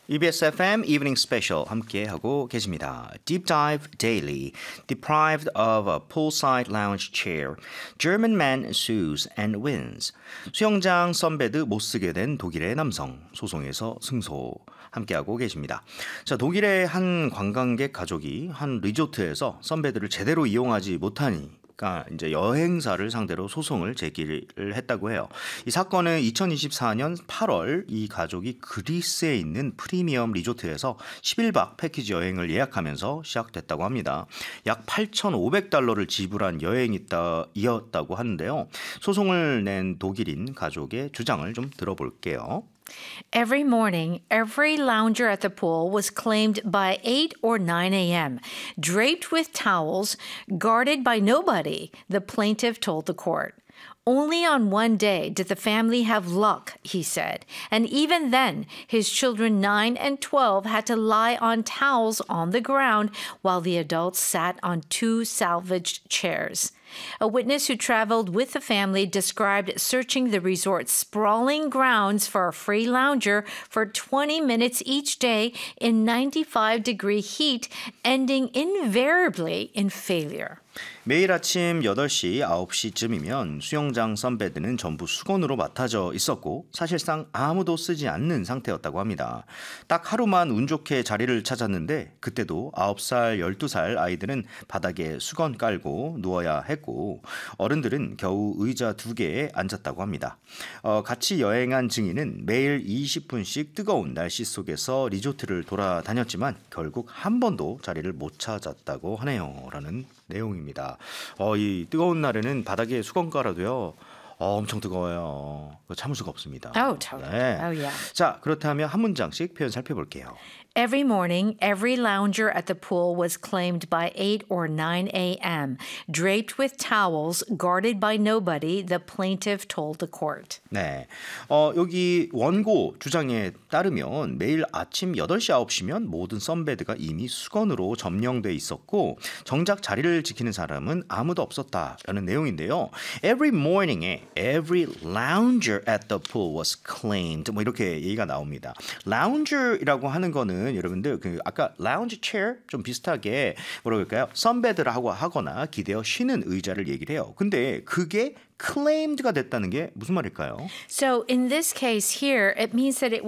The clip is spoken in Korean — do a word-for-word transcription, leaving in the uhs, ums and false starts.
이비에스 에프엠 Evening Special 함께하고 계십니다. Deep Dive Daily. Deprived of a poolside lounge chair, German man sues and wins. 수영장 선베드 못 쓰게 된 독일의 남성. 소송에서 승소. 함께하고 계십니다. 자, 독일의 한 관광객 가족이 한 리조트에서 선베드를 제대로 이용하지 못하니 그러니까 이제 여행사를 상대로 소송을 제기를 했다고 해요. 이 사건은 이천이십사년 팔월 이 가족이 그리스에 있는 프리미엄 리조트에서 십 일박 패키지 여행을 예약하면서 시작됐다고 합니다. 약 팔천오백 달러를 지불한 여행이었다고 하는데요. 소송을 낸 독일인 가족의 주장을 좀 들어볼게요. Every morning, every lounger at the pool was claimed by eight or nine a.m., draped with towels, guarded by nobody, the plaintiff told the court. Only on one day did the family have luck, he said, and even then, his children nine and twelve had to lie on towels on the ground while the adults sat on two salvaged chairs. A witness who traveled with the family described searching the resort's sprawling grounds for a free lounger for twenty minutes each day in ninety-five degree heat, ending invariably in failure. 매일 아침 여덟 시, 아홉 시쯤이면 수영장 선베드는 전부 수건으로 맡아져 있었고 사실상 아무도 쓰지 않는 상태였다고 합니다. 딱 하루만 운 좋게 자리를 찾았는데 그때도 아홉 살, 열두 살 아이들은 바닥에 수건 깔고 누워야 했고 어른들은 겨우 의자 두 개에 앉았다고 합니다. 어, 같이 여행한 증인은 매일 이십 분씩 뜨거운 날씨 속에서 리조트를 돌아다녔지만 결국 한 번도 자리를 못 찾았다고 하네요. 라는 내용입니다. 어, 이 뜨거운 날에는 바닥에 수건 깔아도요. 어, 엄청 뜨거워요. 참을 수가 없습니다. Oh, totally. 네. Oh, yeah. 자, 그렇다면 한 문장씩 표현 살펴볼게요. Every morning, every lounger at the pool was claimed by eight or nine a.m., draped with towels, guarded by nobody, the plaintiff told the court. 네, 어, 여기 원고 주장에 따르면 매일 아침 여덟 시, 아홉 시면 모든 선베드가 이미 수건으로 점령돼 있었고 정작 자리를 지키는 사람은 아무도 없었다라는 내용인데요. Every morning에 every lounger at the pool was claimed 뭐 이렇게 얘기가 나옵니다. lounger이라고 하는 거는 여러분들 그 아까 lounge chair 좀 비슷하게 뭐라고 할까요? 선베드라고 하거나 기대어 쉬는 의자를 얘기를 해요. 근데 그게 claimed가 됐다는 게 무슨 말일까요? So in this case here, it means that it